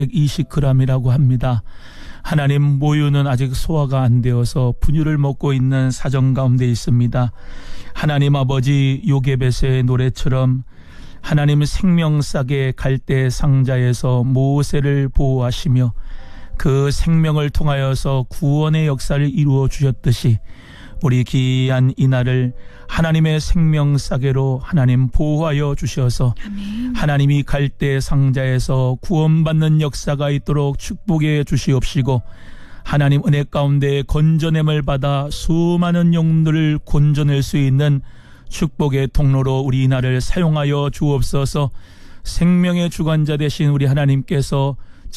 120g이라고 합니다. 하나님, 모유는 아직 소화가 안 되어서 분유를 먹고 있는 사정 가운데 있습니다. 하나님 아버지, 요게벳의 노래처럼 하나님 생명싸게 갈대 상자에서 모세를 보호하시며 그 생명을 통하여서 구원의 역사를 이루어 주셨듯이 우리 귀한 이날을 하나님의 생명싸개로 하나님 보호하여 주셔서 아멘. 하나님이 갈대 상자에서 구원받는 역사가 있도록 축복해 주시옵시고, 하나님 은혜 가운데 건져냄을 받아 수많은 영혼들을 건져낼 수 있는 축복의 통로로 우리 이날을 사용하여 주옵소서. 생명의 주관자 되신 우리 하나님께서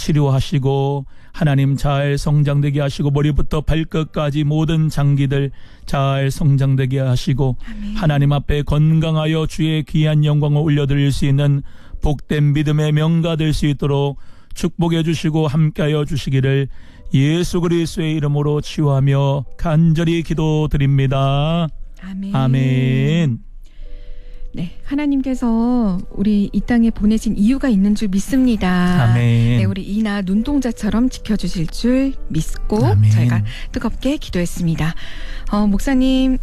치료하시고 하나님 잘 성장되게 하시고, 머리부터 발끝까지 모든 장기들 잘 성장되게 하시고 아멘. 하나님 앞에 건강하여 주의 귀한 영광을 올려드릴 수 있는 복된 믿음의 명가 될 수 있도록 축복해 주시고 함께하여 주시기를 예수 그리스도의 이름으로 치유하며 간절히 기도드립니다. 아멘. 아멘. 네, 하나님께서 우리 이 땅에 보내신 이유가 있는 줄 믿습니다. 아멘. 네, 우리 이나 눈동자처럼 지켜주실 줄 믿고 아멘. 저희가 뜨겁게 기도했습니다. 목사님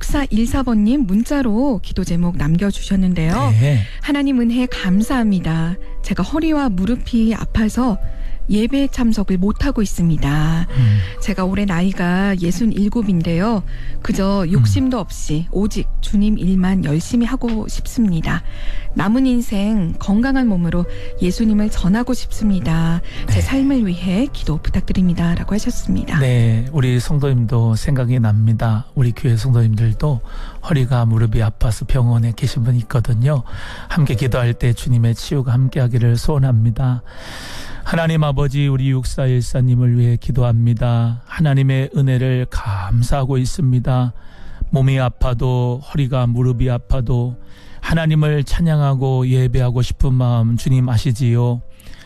6414번님 문자로 기도 제목 남겨주셨는데요. 네. 하나님 은혜 감사합니다. 제가 허리와 무릎이 아파서 예배 참석을 못하고 있습니다. 제가 올해 나이가 67인데요. 그저 욕심도 없이 오직 주님 일만 열심히 하고 싶습니다. 남은 인생 건강한 몸으로 예수님을 전하고 싶습니다. 제 삶을 위해 기도 부탁드립니다. 라고 하셨습니다. 네, 우리 성도님도 생각이 납니다. 우리 교회 성도님들도 허리가 무릎이 아파서 병원에 계신 분이 있거든요. 함께 기도할 때 주님의 치유가 함께하기를 소원합니다. 하나님 아버지, 우리 6414님을 위해 기도합니다. 하나님의 은혜를 감사하고 있습니다. 몸이 아파도 허리가 무릎이 아파도 하나님을 찬양하고 예배하고 싶은 마음 주님 아시지요.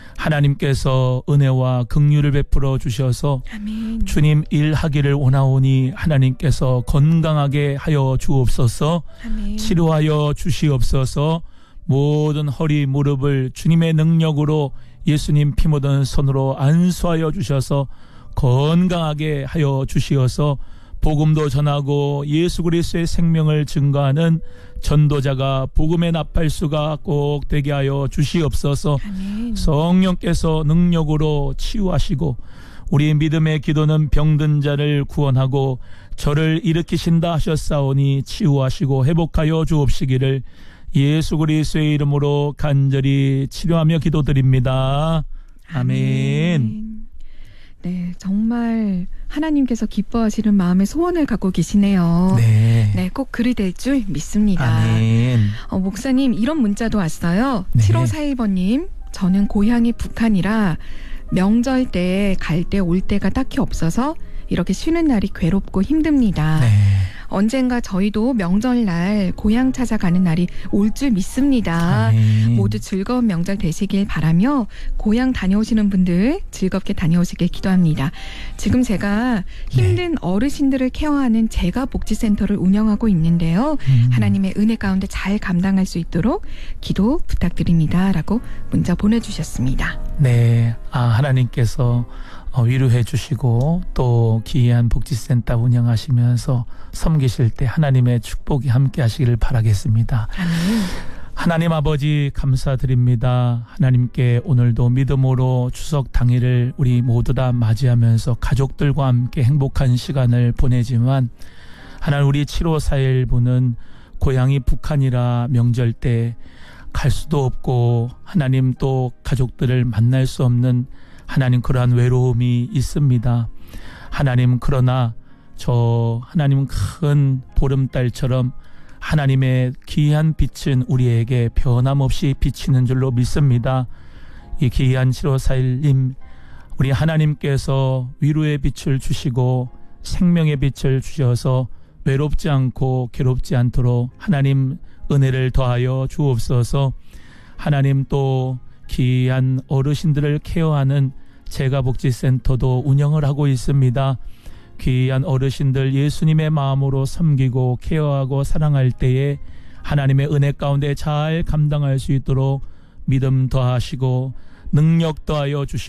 하나님께서 은혜와 긍휼을 베풀어 주셔서 아멘. 주님 일하기를 원하오니 하나님께서 건강하게 하여 주옵소서. 아멘. 치료하여 주시옵소서. 모든 허리 무릎을 주님의 능력으로 예수님 피 묻은 손으로 안수하여 주셔서 건강하게 하여 주시어서 복음도 전하고 예수 그리스도의 생명을 증거하는 전도자가 복음의 나팔수가 꼭 되게 하여 주시옵소서. 아멘. 성령께서 능력으로 치유하시고 우리 믿음의 기도는 병든 자를 구원하고 저를 일으키신다 하셨사오니 치유하시고 회복하여 주옵시기를 예수 그리스도의 이름으로 간절히 치료하며 기도드립니다. 아멘. 네, 정말 하나님께서 기뻐하시는 마음의 소원을 갖고 계시네요. 네. 네, 꼭 그리 될 줄 믿습니다. 아멘. 목사님, 이런 문자도 왔어요. 네. 7541번님, 저는 고향이 북한이라 명절 때 갈 때 올 때가 딱히 없어서 이렇게 쉬는 날이 괴롭고 힘듭니다. 네. 언젠가 저희도 명절날 고향 찾아가는 날이 올 줄 믿습니다. 아멘. 모두 즐거운 명절 되시길 바라며 고향 다녀오시는 분들 즐겁게 다녀오시길 기도합니다. 지금 제가 힘든 어르신들을 케어하는 재가복지센터를 운영하고 있는데요. 하나님의 은혜 가운데 잘 감당할 수 있도록 기도 부탁드립니다. 라고 문자 보내주셨습니다. 네. 하나님께서 위로해 주시고 또 기이한 복지센터 운영하시면서 섬기실 때 하나님의 축복이 함께 하시기를 바라겠습니다. 아멘. 하나님 아버지 감사드립니다. 하나님께 오늘도 믿음으로 추석 당일을 우리 모두 다 맞이하면서 가족들과 함께 행복한 시간을 보내지만 하나님, 우리 7541분은 고향이 북한이라 명절 때 갈 수도 없고 하나님 또 가족들을 만날 수 없는 하나님 그러한 외로움이 있습니다. 하나님, 그러나 하나님 큰 보름달처럼 하나님의 귀한 빛은 우리에게 변함없이 비치는 줄로 믿습니다. 이 귀한 7541님, 우리 하나님께서 위로의 빛을 주시고 생명의 빛을 주셔서 외롭지 않고 괴롭지 않도록 하나님 은혜를 더하여 주옵소서. 하나님, 또 귀한 어르신들을 케어하는 재가복지센터도 운영을 하고 있습니다. 귀한 어르신들 예수님의 마음으로 섬기고 케어하고 사랑할 때에 하나님의 은혜 가운데 잘 감당할 수 있도록 믿음 더하시고 능력 더하여 주시옵소서.